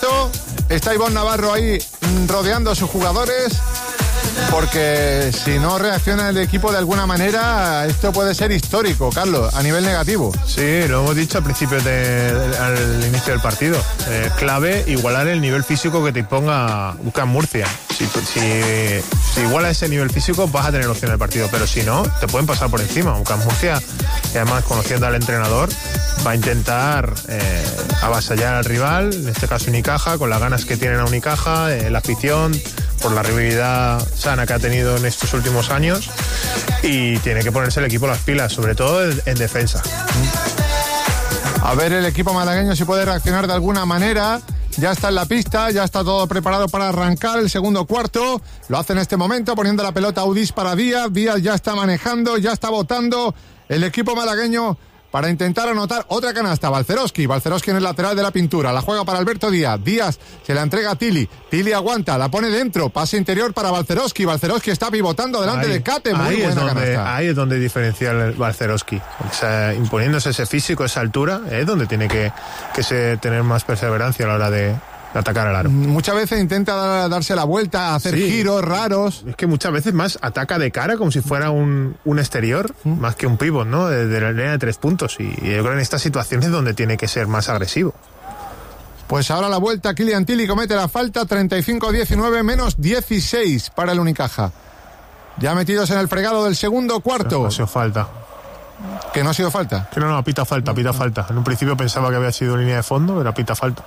momento está Ivonne Navarro ahí rodeando a sus jugadores, porque si no reacciona el equipo de alguna manera, esto puede ser histórico, Carlos, a nivel negativo. Sí, lo hemos dicho al principio al inicio del partido. Clave igualar el nivel físico que te imponga UCAM Murcia. Si iguala ese nivel físico, vas a tener opción del partido, pero si no, te pueden pasar por encima. UCAM Murcia, y además conociendo al entrenador, va a intentar avasallar al rival, en este caso Unicaja, con las ganas que tienen a Unicaja, la afición, por la rivalidad sana que ha tenido en estos últimos años, y tiene que ponerse el equipo las pilas, sobre todo en defensa. A ver el equipo malagueño si puede reaccionar de alguna manera. Ya está en la pista, ya está todo preparado para arrancar el segundo cuarto. Lo hace en este momento, poniendo la pelota Udis para Díaz. Díaz ya está manejando, ya está votando el equipo malagueño para intentar anotar otra canasta. Balcerowski en el lateral de la pintura. La juega para Alberto Díaz. Díaz se la entrega a Tili. Tili aguanta, la pone dentro. Pase interior para Balcerowski. Balcerowski está pivotando delante de Cate. Muy buena canasta. Ahí es donde diferencia el Balcerowski. O sea, imponiéndose ese físico, esa altura, es donde tiene que tener más perseverancia a la hora de atacar al aro. Muchas veces intenta darse la vuelta, hacer giros raros. Es que muchas veces más ataca de cara, como si fuera un exterior, más que un pívot, ¿no? De la línea de 3 puntos. Y yo creo que en estas situaciones es donde tiene que ser más agresivo. Pues ahora la vuelta, Kylian Tilly comete la falta, 35-19, menos 16 para el Unicaja. Ya metidos en el fregado del segundo cuarto. No ha sido falta. ¿Que no ha sido falta? Que no, pita falta. En un principio pensaba que había sido línea de fondo, pero pita falta.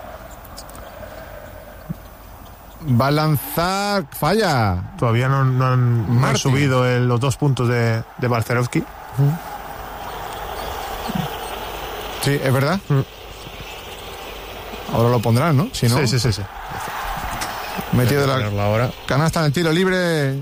Va a lanzar, falla. Todavía no han subido los 2 puntos de Balcerowski. Sí, es verdad. Ahora lo pondrán, ¿no? Si no, sí. Metido de la canasta en el tiro libre.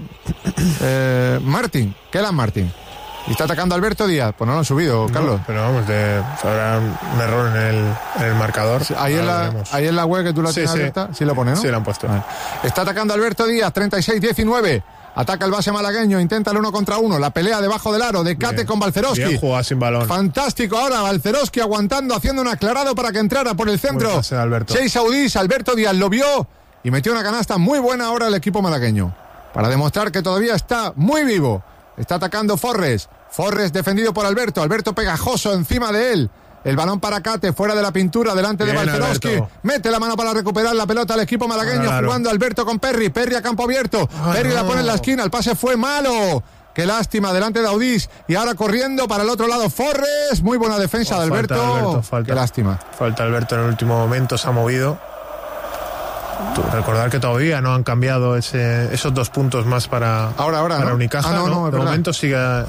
Kelan Martin. Y está atacando Alberto Díaz. Pues no lo han subido, Carlos. No, pero vamos, habrá un error en el marcador. Sí, ahí en la web que tú la tienes abierta, sí lo pone, ¿no? Sí, lo han puesto. Vale. Está atacando Alberto Díaz, 36-19. Ataca el base malagueño, intenta el 1 contra 1. La pelea debajo del aro de Cate con Balcerowski. Bien jugado sin balón. Fantástico ahora, Balcerowski aguantando, haciendo un aclarado para que entrara por el centro. Chase Audis, Alberto Díaz lo vio y metió una canasta muy buena ahora el equipo malagueño. Para demostrar que todavía está muy vivo. Está atacando Forres defendido por Alberto pegajoso encima de él. El balón para Cate, fuera de la pintura, delante de Balcerowski. Mete la mano para recuperar la pelota al equipo malagueño, jugando Alberto con Perry a campo abierto. La pone en la esquina, el pase fue malo. Qué lástima, delante de Audis. Y ahora corriendo para el otro lado Forres. Muy buena defensa de Alberto. Qué lástima. Falta Alberto en el último momento, se ha movido. Recordar que todavía no han cambiado esos 2 puntos más para Unicaja. De momento sigue.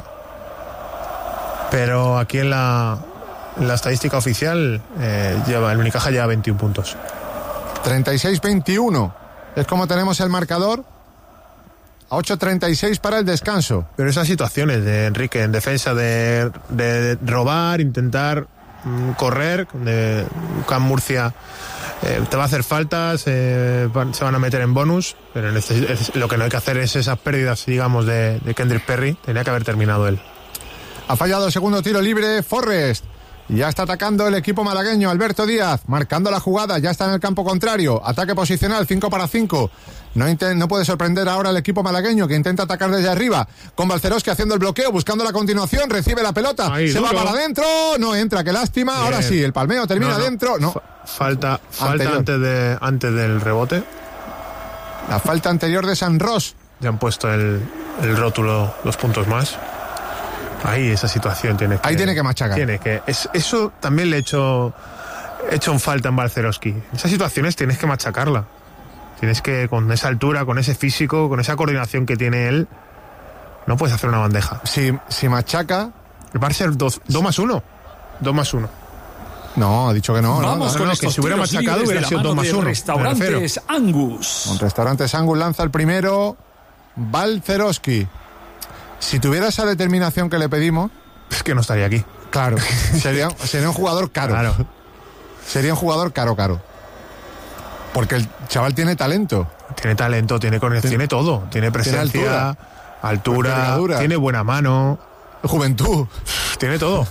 Pero aquí en la estadística oficial el Unicaja lleva 21 puntos. 36-21 es como tenemos el marcador. A 8:36 para el descanso. Pero esas situaciones de Enrique en defensa, de robar, intentar correr, de UCAM Murcia te va a hacer faltas, se van a meter en bonus, pero lo que no hay que hacer es esas pérdidas, digamos, de Kendrick Perry. Tenía que haber terminado él. Ha fallado el segundo tiro libre Forrest. Ya está atacando el equipo malagueño. Alberto Díaz marcando la jugada, ya está en el campo contrario. Ataque posicional, 5 para 5. No puede sorprender ahora el equipo malagueño, que intenta atacar desde arriba, con Balcerowski haciendo el bloqueo, buscando la continuación, recibe la pelota, se va para adentro, no entra, qué lástima. Bien. Ahora sí, el palmeo termina dentro. No. Falta antes del rebote. La falta anterior de San Ros. Ya han puesto el rótulo, 2 puntos más. Ahí esa situación tiene que machacar. Eso también le he hecho en falta en Balcerowski. Esas situaciones tienes que machacarla. Tienes que, con esa altura, con ese físico, con esa coordinación que tiene él, no puedes hacer una bandeja. Si machaca... Va a ser 2 más 1. 2 más 1. No, ha dicho que no. Vamos con que si hubiera machacado hubiera sido 2 más 1. Restaurantes Angus. Con Restaurantes Angus lanza el primero Balcerowski. Si tuviera esa determinación que le pedimos... Es que no estaría aquí. Claro, sería un jugador caro. Claro. Sería un jugador caro. Porque el chaval tiene talento. Tiene talento, tiene conexión, tiene todo. Tiene presencia, altura, tiene buena mano. Juventud. Tiene todo.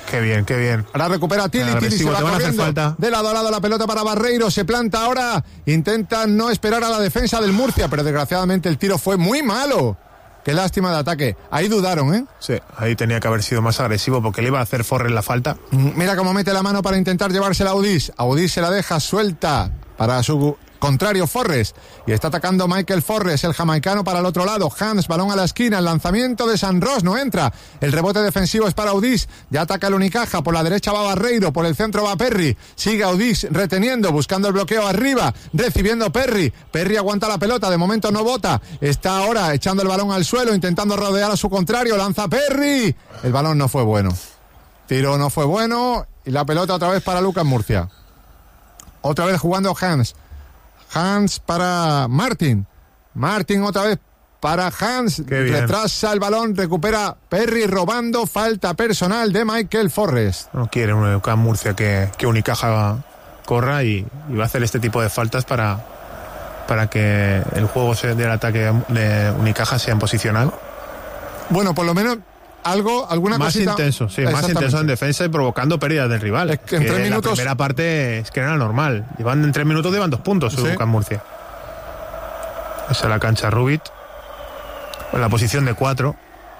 Qué bien, qué bien. Ahora recupera Tili, Tili se va corriendo de lado a lado, la pelota para Barreiro, se planta ahora, intenta no esperar a la defensa del Murcia, pero desgraciadamente el tiro fue muy malo. Qué lástima de ataque. Ahí dudaron, ¿eh? Sí, ahí tenía que haber sido más agresivo porque le iba a hacer Forres la falta. Mira cómo mete la mano para intentar llevársela a Audis. Audis se la deja suelta para su contrario Forres. Y está atacando Michael Forres, el jamaicano, para el otro lado. Hans, balón a la esquina, el lanzamiento de San Ros, no entra. El rebote defensivo es para Audis. Ya ataca el Unicaja, por la derecha va Barreiro, por el centro va Perry. Sigue Audis reteniendo, buscando el bloqueo arriba, recibiendo Perry. Perry aguanta la pelota, de momento no bota. Está ahora echando el balón al suelo, intentando rodear a su contrario. Lanza Perry. El balón no fue bueno. Tiro no fue bueno. Y la pelota otra vez para Lucas Murcia. Otra vez jugando Hans. Hans para Martin. Martin otra vez para Hans. Retrasa el balón, recupera Perry robando. Falta personal de Michael Forres. No quiere un Lucas Murcia que Unicaja corra y va a hacer este tipo de faltas para que el juego del ataque de Unicaja sea en posicional. Bueno, por lo menos alguna más cosita. Intenso, sí, más intenso en defensa y provocando pérdidas del rival. Es que en 3 minutos. La primera parte es que era normal. En 3 minutos llevan 2 puntos, ¿sí? Lucas Murcia. Esa es la cancha Rubit. En la posición de 4.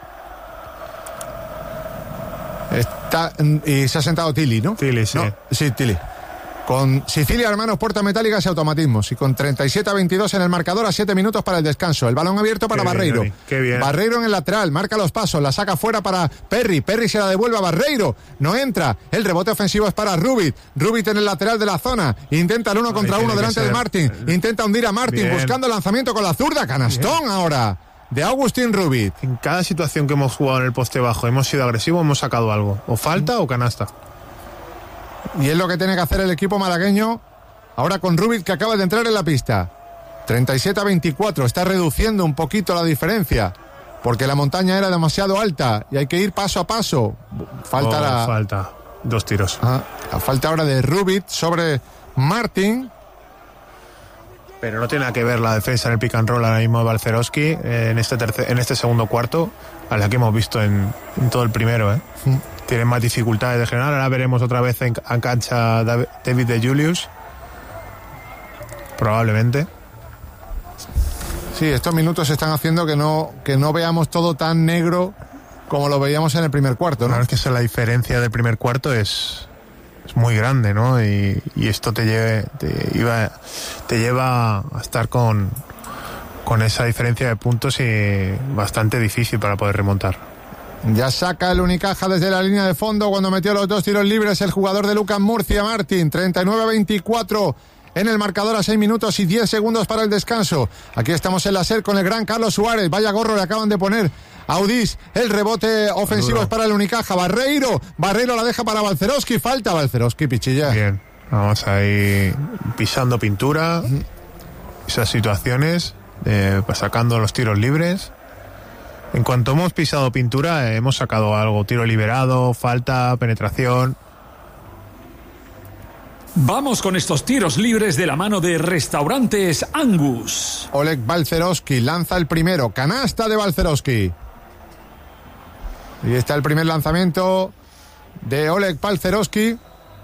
Y se ha sentado Tili, ¿no? Tili, sí. No, sí, Tili. Con Sicilia Hermanos, Puertas Metálicas y Automatismos. Y con 37-22 en el marcador a 7 minutos para el descanso. El balón abierto para Barreiro. Qué bien. Barreiro en el lateral, marca los pasos, la saca fuera para Perry. Perry se la devuelve a Barreiro. No entra. El rebote ofensivo es para Rubit. Rubit en el lateral de la zona. Intenta el 1 contra 1 delante de Martin. Intenta hundir a Martin buscando el lanzamiento con la zurda. Canastón ahora de Agustín Rubit. En cada situación que hemos jugado en el poste bajo, hemos sido agresivos, hemos sacado algo. O falta o canasta. Y es lo que tiene que hacer el equipo malagueño ahora con Rubit, que acaba de entrar en la pista. 37-24, está reduciendo un poquito la diferencia porque la montaña era demasiado alta y hay que ir paso a paso. Falta 2 tiros. La falta ahora de Rubit sobre Martin. Pero no tiene nada que ver la defensa en el pick and roll ahora mismo de Balcerowski en este segundo cuarto a la que hemos visto en todo el primero, Tienen más dificultades de generar. Ahora veremos otra vez en cancha David de Julius. Probablemente. Sí, estos minutos están haciendo que no veamos todo tan negro como lo veíamos en el primer cuarto, ¿no? Es que la diferencia del primer cuarto es muy grande, ¿no? Y esto te lleva a estar con esa diferencia de puntos y bastante difícil para poder remontar. Ya saca el Unicaja desde la línea de fondo cuando metió los 2 tiros libres el jugador de Lucas Murcia, Martín. 39-24 en el marcador a 6 minutos y 10 segundos para el descanso. Aquí estamos en la SER con el gran Carlos Suárez. Vaya gorro le acaban de poner a Audis. El rebote ofensivo es para el Unicaja. Barreiro la deja para Balcerowski. Falta Balcerowski, Pichilla. Bien, vamos ahí pisando pintura. Esas situaciones, sacando los tiros libres. En cuanto hemos pisado pintura, hemos sacado algo. Tiro liberado, falta, penetración. Vamos con estos tiros libres de la mano de Restaurantes Angus. Oleg Balcerowski lanza el primero. Canasta de Balcerowski. Y está el primer lanzamiento de Oleg Balcerowski.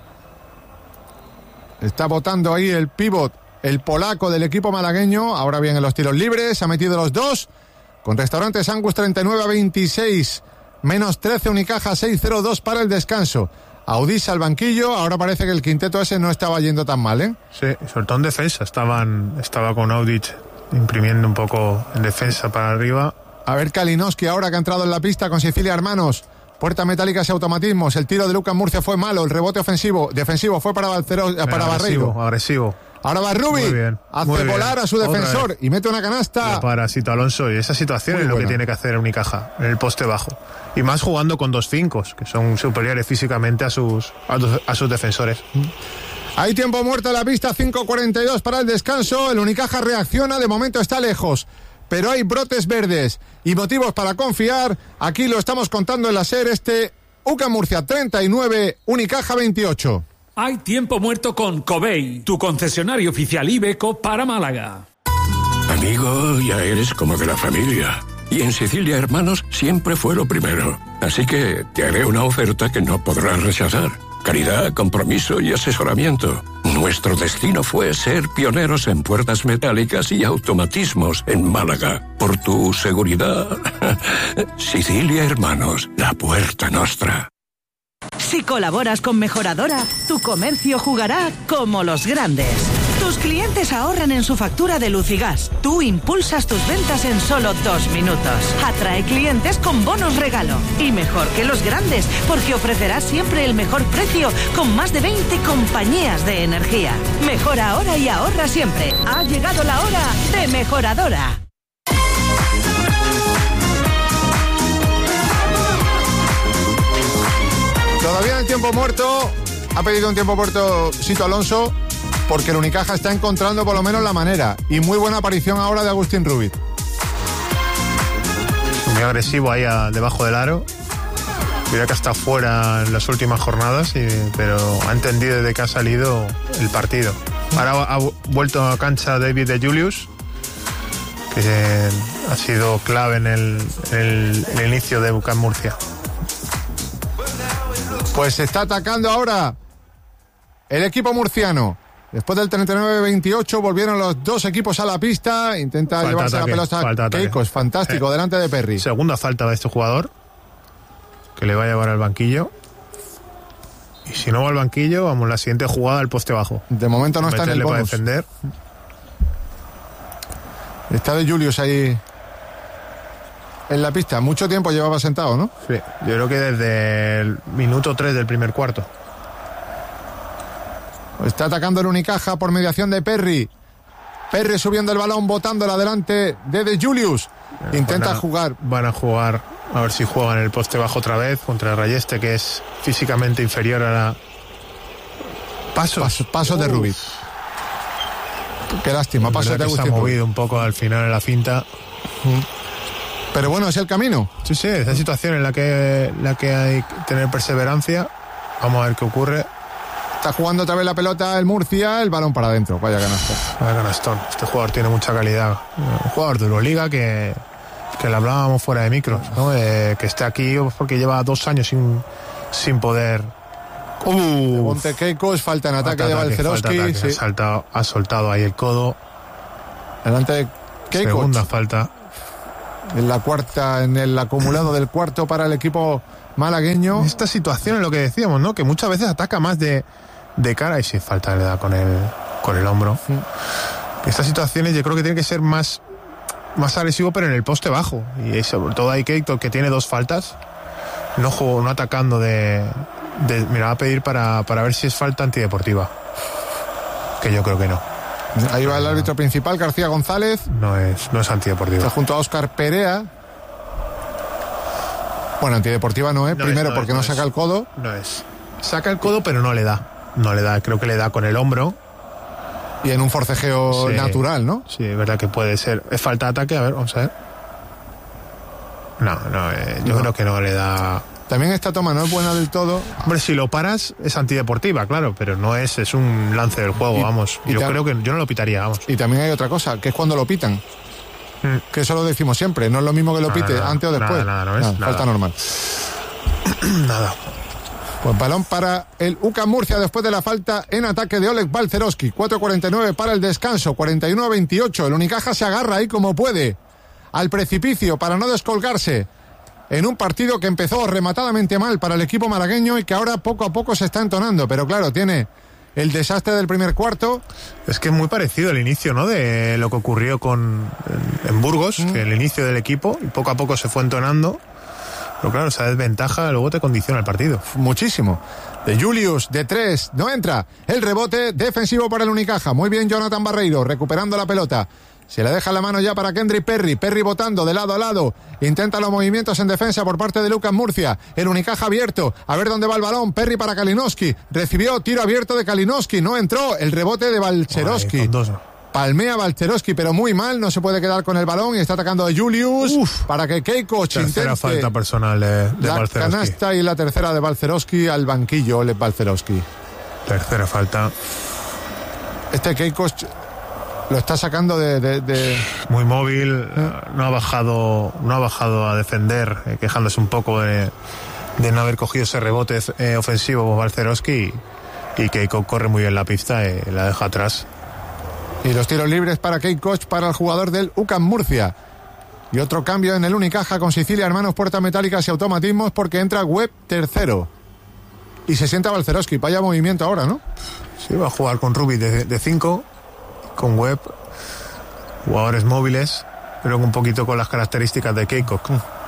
Está botando ahí el pívot, el polaco del equipo malagueño. Ahora bien en los tiros libres. Ha metido los 2. Con Restaurantes Angus 39-26. Menos 13 Unicaja 6-0-2 para el descanso. Audis al banquillo. Ahora parece que el quinteto ese no estaba yendo tan mal, ¿eh? Sí, sobre todo en defensa. Estaba con Audis imprimiendo un poco en defensa para arriba. A ver Kalinowski ahora que ha entrado en la pista con Sicilia Hermanos. Puertas Metálicas y Automatismos. El tiro de Lucas Murcia fue malo. El rebote defensivo fue para Barreiro. Agresivo. Ahora va Rubik, hace volar a su defensor y mete una canasta. Para Sito Alonso, y esa situación muy es lo buena que tiene que hacer Unicaja en el poste bajo. Y más jugando con 2 5, que son superiores físicamente a sus defensores. Hay tiempo muerto en la pista, 5:42 para el descanso. El Unicaja reacciona, de momento está lejos, pero hay brotes verdes y motivos para confiar. Aquí lo estamos contando en la SER, UCAM Murcia 39, Unicaja 28. Hay tiempo muerto con Covey, tu concesionario oficial Iveco para Málaga. Amigo, ya eres como de la familia. Y en Sicilia Hermanos siempre fue lo primero. Así que te haré una oferta que no podrás rechazar. Calidad, compromiso y asesoramiento. Nuestro destino fue ser pioneros en puertas metálicas y automatismos en Málaga. Por tu seguridad. Sicilia Hermanos, la puerta nostra. Si colaboras con Mejoradora, tu comercio jugará como los grandes. Tus clientes ahorran en su factura de luz y gas. Tú impulsas tus ventas en solo 2 minutos. Atrae clientes con bonos regalo. Y mejor que los grandes, porque ofrecerás siempre el mejor precio con más de 20 compañías de energía. Mejora ahora y ahorra siempre. Ha llegado la hora de Mejoradora. Todavía en el tiempo muerto, ha pedido un tiempo muerto Sito Alonso, porque el Unicaja está encontrando por lo menos la manera. Y muy buena aparición ahora de Agustín Rubí. Muy agresivo ahí debajo del aro. Mira que está fuera en las últimas jornadas, pero ha entendido desde que ha salido el partido. Ahora ha vuelto a cancha David de Julius, que ha sido clave en el inicio de UCAM Murcia. Pues se está atacando ahora el equipo murciano. Después del 39-28 volvieron los dos equipos a la pista. Intenta llevarse la pelota. Keiko es fantástico delante de Perry. Segunda falta de este jugador, que le va a llevar al banquillo. Y si no va al banquillo, vamos, la siguiente jugada al poste bajo. De momento no está en el bonus. Para defender. Está de Julius ahí en la pista. Mucho tiempo llevaba sentado, ¿no? Sí, yo creo que desde el minuto 3 del primer cuarto. Está atacando el Unicaja por mediación de Perry. Perry subiendo el balón, botándola delante de Julius. Intenta jugar. Van a jugar, a ver si juegan el poste bajo otra vez contra Rayeste, que es físicamente inferior a la... Paso de Rubí. Qué lástima, paso de Agustín. Se ha movido un poco al final en la finta. Pero bueno, es el camino. Sí, esa situación en la que hay que tener perseverancia. Vamos a ver qué ocurre. Está jugando otra vez la pelota el Murcia, el balón para adentro. Vaya canasta. Vaya canastón. Este jugador tiene mucha calidad. Un jugador de Euroliga que le hablábamos fuera de micros, ¿no? Que esté aquí porque lleva 2 años sin poder. Monte Keiko, es falta en ataque de Balcerowski. Sí. Ha soltado ahí el codo. Delante de Keiko. Segunda falta. En la cuarta, en el acumulado del cuarto para el equipo malagueño. Esta situación es lo que decíamos, ¿no? Que muchas veces ataca más de cara y si falta le da con el hombro. Estas situaciones yo creo que tiene que ser más agresivo, pero en el poste bajo. Y sobre todo hay Keiko, que tiene 2 faltas. No atacando mira, va a pedir para ver si es falta antideportiva. Que yo creo que no. Ahí va el árbitro principal, García González. No es antideportiva. Está junto a Óscar Perea. Bueno, antideportiva no es. Primero, porque no saca el codo. No es. Saca el codo, pero no le da. No le da, creo que le da con el hombro. Y en un forcejeo natural, ¿no? Sí, es verdad que puede ser. ¿Es falta de ataque? A ver, vamos a ver. Yo creo que no le da. También esta toma no es buena del todo. Hombre, si lo paras es antideportiva, claro, pero no es un lance del juego, vamos. Yo creo que yo no lo pitaría, vamos. Y también hay otra cosa, que es cuando lo pitan. Que eso lo decimos siempre, no es lo mismo que lo pite antes o después. Nada. Falta normal. Nada. Pues balón para el UCAM Murcia después de la falta en ataque de Oleg Balcerowski. 4:49 para el descanso, 41-28. El Unicaja se agarra ahí como puede al precipicio para no descolgarse en un partido que empezó rematadamente mal para el equipo malagueño y que ahora poco a poco se está entonando. Pero claro, tiene el desastre del primer cuarto. Es que es muy parecido al inicio, ¿no? De lo que ocurrió en Burgos, que el inicio del equipo, y poco a poco se fue entonando. Pero claro, esa desventaja luego te condiciona el partido. Muchísimo. De Julius, de 3, no entra. El rebote defensivo para el Unicaja. Muy bien Jonathan Barreiro, recuperando la pelota. Se le deja la mano ya para Kendrick Perry. Perry botando de lado a lado. Intenta los movimientos en defensa por parte de UCAM Murcia. El Unicaja abierto. A ver dónde va el balón. Perry para Kalinowski. Recibió tiro abierto de Kalinowski. No entró. El rebote de Balcerowski. Palmea Balcerowski, pero muy mal. No se puede quedar con el balón. Y está atacando a Julius. Para que Keiko intente. Tercera falta personal de Balcerowski. La canasta y la tercera de Balcerowski al banquillo. Oleg Balcerowski. Tercera falta. Keiko Lo está sacando de... Muy móvil, no ha bajado a defender, quejándose un poco de no haber cogido ese rebote ofensivo Balcerowski, y Keiko corre muy bien la pista y la deja atrás. Y los tiros libres para Keiko, para el jugador del UCAM Murcia. Y otro cambio en el Unicaja con Sicilia, Hermanos, Puertas Metálicas y Automatismos, porque entra Webb tercero. Y se sienta Balcerowski. Vaya movimiento ahora, ¿no? Sí, va a jugar con Rubí de 5, con Webb, jugadores móviles, pero un poquito con las características de Keiko.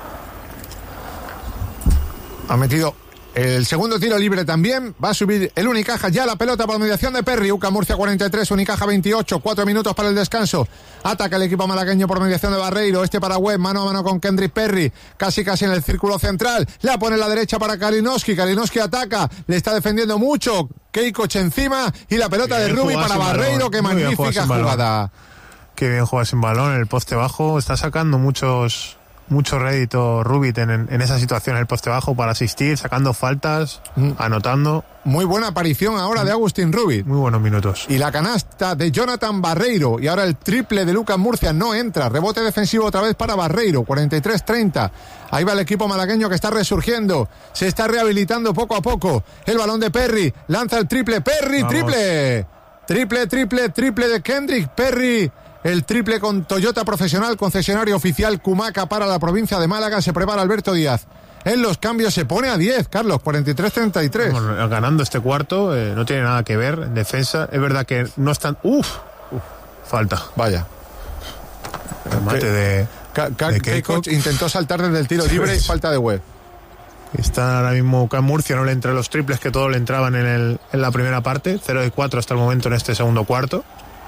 Ha metido el segundo tiro libre también. Va a subir el Unicaja ya la pelota por mediación de Perry. UCAM Murcia 43, Unicaja 28. 4 minutos para el descanso. Ataca el equipo malagueño por mediación de Barreiro. Para Webb, mano a mano con Kendrick Perry. Casi en el círculo central. La pone en la derecha para Kalinowski. Kalinowski ataca. Le está defendiendo mucho. Keikoch encima. Y la pelota de Rubí para Barreiro. Qué magnífica jugada. Qué bien juega sin balón en el poste bajo. Está sacando mucho rédito Rubit en esa situación en el poste bajo para asistir, sacando faltas, anotando. Muy buena aparición ahora de Agustín Rubit. Muy buenos minutos. Y la canasta de Jonathan Barreiro. Y ahora el triple de UCAM Murcia no entra. Rebote defensivo otra vez para Barreiro. 43-30. Ahí va el equipo malagueño que está resurgiendo. Se está rehabilitando poco a poco. El balón de Perry. Lanza el triple. Perry, vamos. Triple de Kendrick Perry. El triple con Toyota Profesional, concesionario oficial Kumaca para la provincia de Málaga. Se prepara Alberto Díaz. En los cambios se pone a 10, Carlos, 43-33. Bueno, ganando este cuarto, no tiene nada que ver en defensa. Es verdad que no están... Falta. Vaya. El mate de Keikoch intentó saltar desde el tiro libre y falta de Webb. Está ahora mismo UCAM Murcia, no le entra los triples que todos le entraban en la primera parte. 0 de 4 hasta el momento en este segundo cuarto.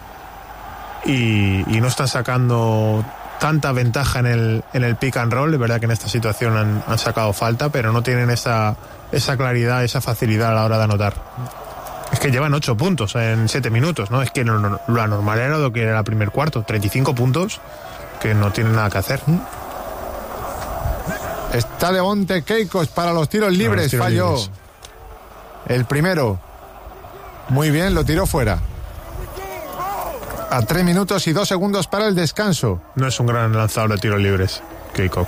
Y no están sacando tanta ventaja en el pick and roll. Es verdad que en esta situación han sacado falta, pero no tienen esa claridad, esa facilidad a la hora de anotar. Es que llevan 8 puntos en 7 minutos, ¿no? Es que lo anormal era lo que era el primer cuarto, 35 puntos, que no tienen nada que hacer. Está Devonte Keikoch para los tiros libres, falló el primero. Muy bien, lo tiró fuera. A 3 minutos y 2 segundos para el descanso. No es un gran lanzador de tiros libres, Keikoch.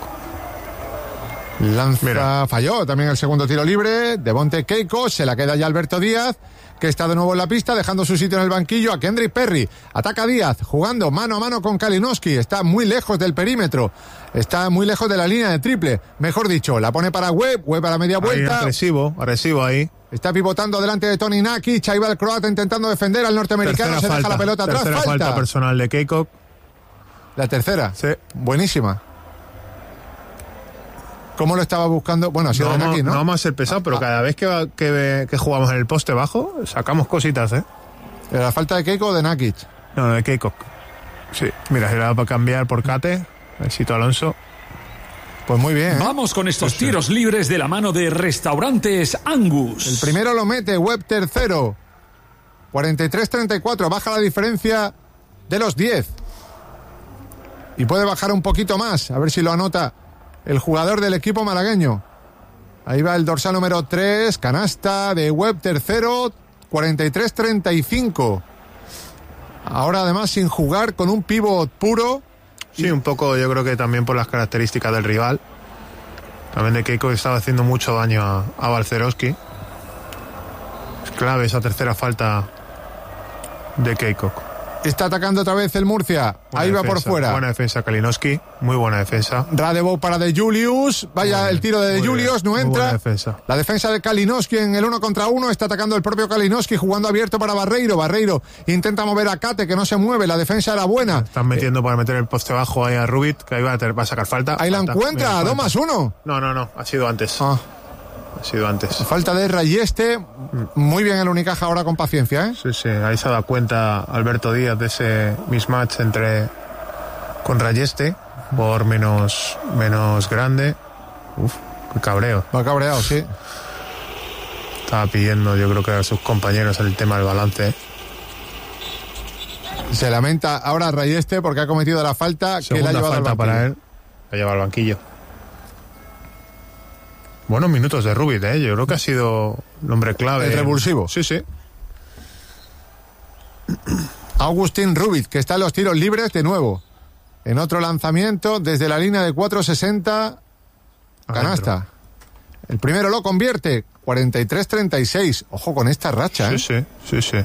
Falló también el segundo tiro libre. Devonte Keikoch, se la queda ya Alberto Díaz, que está de nuevo en la pista, dejando su sitio en el banquillo a Kendrick Perry. Ataca Díaz, jugando mano a mano con Kalinowski. Está muy lejos del perímetro. Está muy lejos de la línea de triple. Mejor dicho, la pone para Webb a la media vuelta. Agresivo ahí. Está pivotando delante de Tony Nakic. Ahí va el croata intentando defender al norteamericano. Se deja la pelota atrás. Falta personal de Keikoch. La tercera. Sí. Buenísima. ¿Cómo lo estaba buscando? Bueno, ha sido de Nakic, ¿no? No vamos a ser pesado, pero cada vez que jugamos en el poste bajo, sacamos cositas, ¿eh? ¿La falta de Keikoch o de Nakic? No, de Keikoch. Sí. Mira, se la va a cambiar por Kate. Besito Alonso. Pues muy bien. Vamos con estos tiros libres de la mano de Restaurantes Angus. El primero lo mete Webb tercero. 43-34. Baja la diferencia de los 10. Y puede bajar un poquito más. A ver si lo anota el jugador del equipo malagueño. Ahí va el dorsal número 3. Canasta de Webb tercero. 43-35. Ahora además sin jugar, con un pívot puro. Sí, un poco, yo creo que también por las características del rival. También de Keikoch estaba haciendo mucho daño a Balcerowski. Es clave esa tercera falta de Keikoch. Está atacando otra vez el Murcia. Ahí va por fuera. Buena defensa Kalinowski, muy buena defensa. Radebov para De Julius. Vaya el tiro de De Julius, no entra. Defensa. La defensa de Kalinowski en el 1 contra 1. Está atacando el propio Kalinowski, jugando abierto para Barreiro. Barreiro intenta mover a Kate, que no se mueve. La defensa era buena. Están metiendo para meter el poste bajo ahí a Rubit, que ahí va a sacar falta. Ahí la encuentra, 2+1. No, ha sido antes. Ha sido antes. Falta de Rayeste. Muy bien el Unicaja ahora con paciencia, ¿eh? Sí, ahí se ha dado cuenta Alberto Díaz de ese mismatch con Rayeste, por menos grande. Qué cabreo. Va cabreado, sí. Estaba pidiendo, yo creo que a sus compañeros, el tema del balance. Se lamenta ahora Rayeste porque ha cometido la falta. Segunda que la ha llevado falta al banquillo. para él. La lleva al banquillo. Buenos minutos de Rubit, ¿eh? Yo creo que ha sido el hombre clave. El revulsivo. Sí. Agustín Rubit, que está en los tiros libres de nuevo. En otro lanzamiento desde la línea de 4.60, canasta. El primero lo convierte, 43-36. Ojo con esta racha, ¿eh? Sí.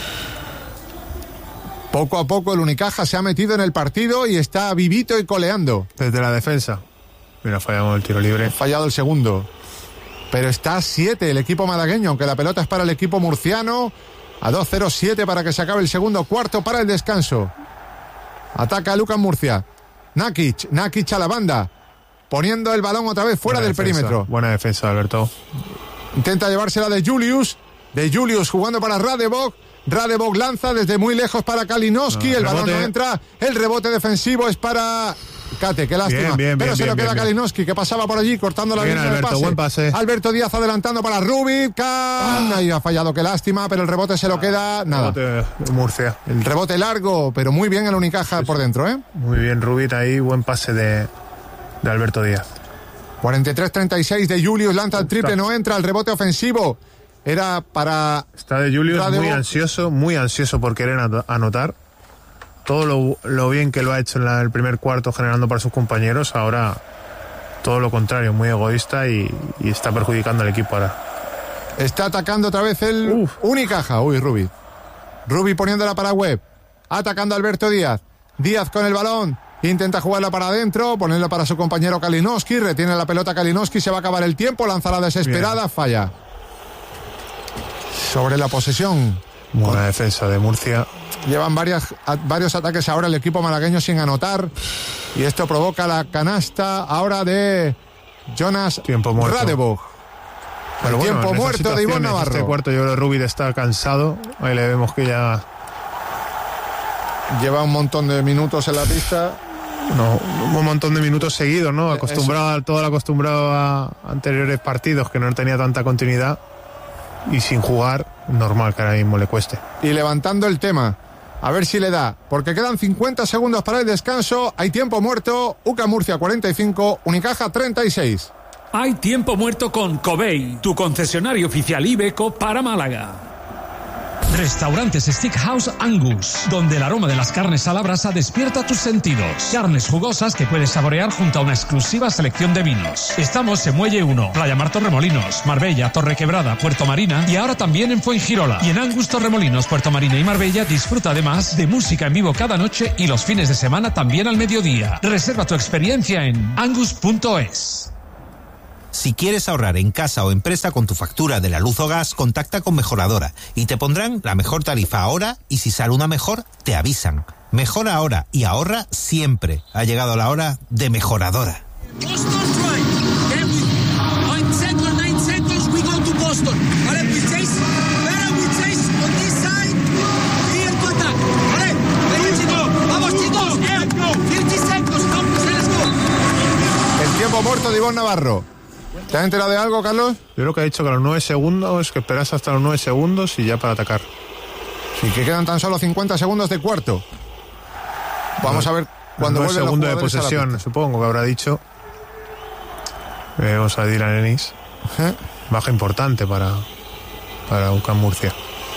Poco a poco el Unicaja se ha metido en el partido y está vivito y coleando. Desde la defensa. Mira, fallamos el tiro libre. Ha fallado el segundo. Pero está a 7 el equipo malagueño, aunque la pelota es para el equipo murciano. A 2-0-7 para que se acabe el segundo cuarto para el descanso. Ataca a Lucas Murcia. Nakic a la banda. Poniendo el balón otra vez fuera del perímetro. Buena defensa, Alberto. Intenta llevársela de Julius. Jugando para Radebog. Radebog lanza desde muy lejos para Kalinowski. El balón no entra. El rebote defensivo es para Cate. Qué lástima. Pero se lo queda Kalinowski, que pasaba por allí cortando la línea de pase. Buen pase. Alberto Díaz adelantando para Rubik. Ahí ha fallado. Qué lástima. Pero el rebote se lo queda. Nada. Rebote Murcia. El rebote largo, pero muy bien el Unicaja por dentro, ¿eh? Muy bien Rubik ahí. Buen pase de Alberto Díaz. 43-36 de Julius. Lanza el triple. No entra. El rebote ofensivo era para... Está de Julius muy ansioso por querer anotar. Todo lo bien que lo ha hecho en el primer cuarto generando para sus compañeros, ahora todo lo contrario, muy egoísta y está perjudicando al equipo ahora. Está atacando otra vez el Unicaja. Rubik poniéndola para Webb. Atacando a Alberto Díaz. Díaz con el balón. Intenta jugarla para adentro, ponerla para su compañero Kalinowski. Retiene la pelota Kalinowski. Se va a acabar el tiempo. Lanza la desesperada. Bien. Falla. Sobre la posesión. Buena defensa de Murcia. Llevan varios ataques ahora el equipo malagueño sin anotar. Y esto provoca la canasta ahora de Jonas Radebog. Pero tiempo muerto de Ivonne Navarro. Este cuarto yo creo que Rubik está cansado. Ahí le vemos que ya... Lleva un montón de minutos en la pista. Un montón de minutos seguidos, ¿no? Acostumbrado a anteriores partidos que no tenía tanta continuidad. Y sin jugar, normal que ahora mismo le cueste. Y levantando el tema, a ver si le da, porque quedan 50 segundos para el descanso. Hay tiempo muerto. UCAM Murcia 45, Unicaja 36. Hay tiempo muerto con Covey, tu concesionario oficial Iveco para Málaga. Restaurantes Steakhouse Angus, donde el aroma de las carnes a la brasa despierta tus sentidos. Carnes jugosas que puedes saborear junto a una exclusiva selección de vinos. Estamos en Muelle 1, Playa Mar Torremolinos, Marbella, Torrequebrada, Puerto Marina y ahora también en Fuengirola. Y en Angus Torremolinos, Puerto Marina y Marbella disfruta además de música en vivo cada noche y los fines de semana también al mediodía. Reserva tu experiencia en angus.es. Si quieres ahorrar en casa o empresa con tu factura de la luz o gas, contacta con Mejoradora y te pondrán la mejor tarifa ahora y si sale una mejor, te avisan. Mejora ahora y ahorra siempre. Ha llegado la hora de Mejoradora. El tiempo muerto de Ivonne Navarro. ¿Te has enterado de algo, Carlos? Yo creo que ha dicho que a los 9 segundos, que esperas hasta los 9 segundos y ya para atacar. Sí, que quedan tan solo 50 segundos de cuarto. Vamos a ver cuando vuelve los segundos de posesión, supongo que habrá dicho. Vemos a Dylan Ennis. Baja importante para UCAM Murcia.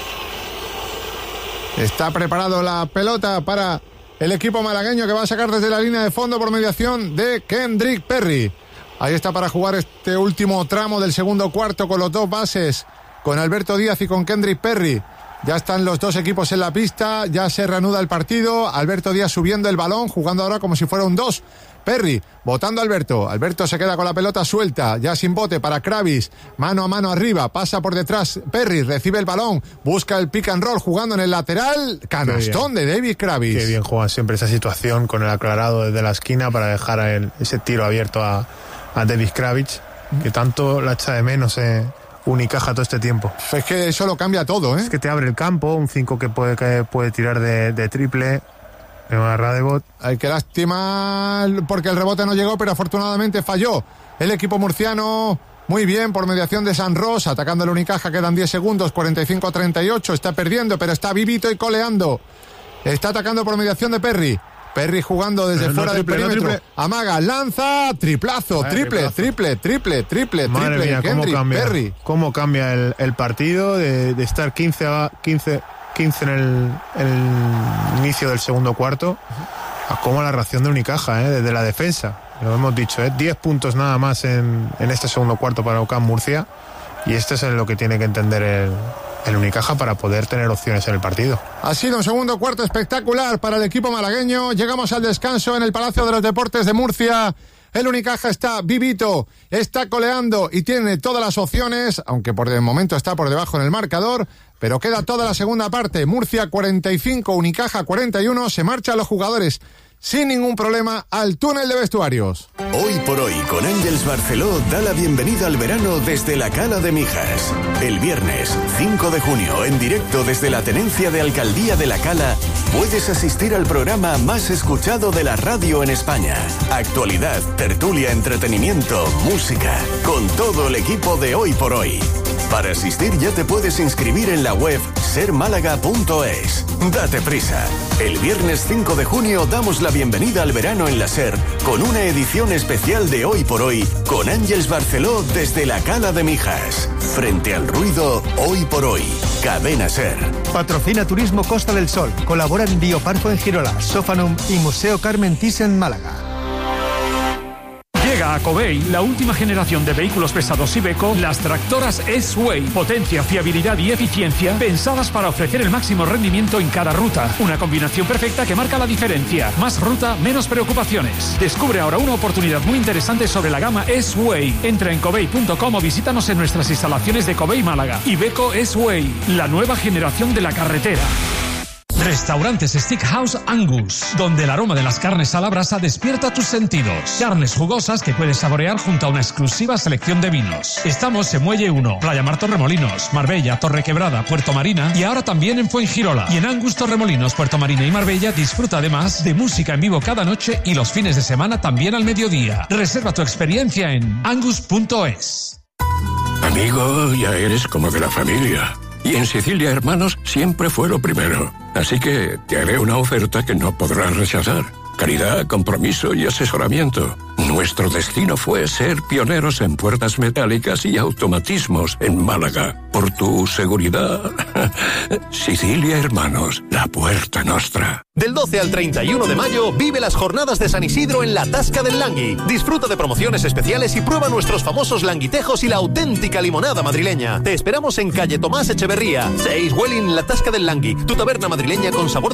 Está preparado la pelota para el equipo malagueño que va a sacar desde la línea de fondo por mediación de Kendrick Perry. Ahí está para jugar este último tramo del segundo cuarto con los dos bases, con Alberto Díaz y con Kendrick Perry. Ya están los dos equipos en la pista, ya se reanuda el partido. Alberto Díaz subiendo el balón, jugando ahora como si fuera un 2. Perry, botando a Alberto. Alberto se queda con la pelota suelta, ya sin bote para Kravis. Mano a mano arriba, pasa por detrás Perry, recibe el balón, busca el pick and roll jugando en el lateral. Canastón de David Kravis. Qué bien juega siempre esa situación con el aclarado desde la esquina para dejar ese tiro abierto a David Kravis, que tanto la echa de menos Unicaja todo este tiempo. Es que eso lo cambia todo, ¿eh? Es que te abre el campo, un 5 que puede tirar de triple. Radebog. Ay, qué lástima, porque el rebote no llegó, pero afortunadamente falló el equipo murciano. Muy bien, por mediación de San Ros, atacando el Unicaja, quedan 10 segundos, 45-38, está perdiendo, pero está vivito y coleando. Está atacando por mediación de Perry. Perry jugando desde fuera del perímetro. Amaga, lanza, triplazo, triple. Madre mía, Kendrick Perry. ¿Cómo cambia el partido de estar 15 15 en el inicio del segundo cuarto, como la reacción de Unicaja, desde la defensa. Lo hemos dicho, 10 puntos nada más en este segundo cuarto para UCAM Murcia, y este es lo que tiene que entender el Unicaja para poder tener opciones en el partido. Ha sido un segundo cuarto espectacular para el equipo malagueño. Llegamos al descanso en el Palacio de los Deportes de Murcia. El Unicaja está vivito, está coleando y tiene todas las opciones, aunque por el momento está por debajo en el marcador, pero queda toda la segunda parte. Murcia 45, Unicaja 41, se marchan los jugadores sin ningún problema al túnel de vestuarios. Hoy por hoy con Àngels Barceló da la bienvenida al verano desde la Cala de Mijas. El viernes 5 de junio en directo desde la Tenencia de Alcaldía de la Cala puedes asistir al programa más escuchado de la radio en España. Actualidad, tertulia, entretenimiento, música, con todo el equipo de Hoy por Hoy. Para asistir ya te puedes inscribir en la web sermálaga.es. Date prisa. El viernes 5 de junio damos la bienvenida al verano en la SER con una edición especial de Hoy por Hoy con Àngels Barceló desde la Cala de Mijas. Frente al ruido, Hoy por Hoy. Cadena SER. Patrocina Turismo Costa del Sol. Colaboran Bioparco en Girola, Sofanum y Museo Carmen Thyssen en Málaga. Llega a Covey la última generación de vehículos pesados Iveco, las tractoras S-Way. Potencia, fiabilidad y eficiencia pensadas para ofrecer el máximo rendimiento en cada ruta. Una combinación perfecta que marca la diferencia. Más ruta, menos preocupaciones. Descubre ahora una oportunidad muy interesante sobre la gama S-Way. Entra en covey.com o visítanos en nuestras instalaciones de Covey Málaga. Iveco S-Way, la nueva generación de la carretera. Restaurantes Steakhouse Angus, donde el aroma de las carnes a la brasa despierta tus sentidos. Carnes jugosas que puedes saborear junto a una exclusiva selección de vinos. Estamos en Muelle 1, Playa Mar Torremolinos, Marbella, Torrequebrada, Puerto Marina y ahora también en Fuengirola. Y en Angus Torremolinos, Puerto Marina y Marbella disfruta además de música en vivo cada noche y los fines de semana también al mediodía. Reserva tu experiencia en angus.es. Amigo, ya eres como de la familia. Y en Sicilia Hermanos siempre fue lo primero. Así que te haré una oferta que no podrás rechazar. Calidad, compromiso y asesoramiento. Nuestro destino fue ser pioneros en puertas metálicas y automatismos en Málaga. Por tu seguridad. Sicilia Hermanos, la puerta nostra. Del 12 al 31 de mayo, vive las jornadas de San Isidro en la Tasca del Langui. Disfruta de promociones especiales y prueba nuestros famosos languitejos y la auténtica limonada madrileña. Te esperamos en calle Tomás Echeverría, 6 Welling, la Tasca del Langui, tu taberna madrileña con sabor